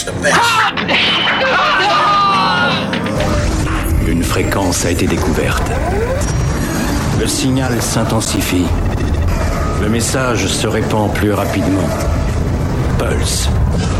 je te pêche. Une fréquence a été découverte. Le signal s'intensifie. Le message se répand plus rapidement. Pulse.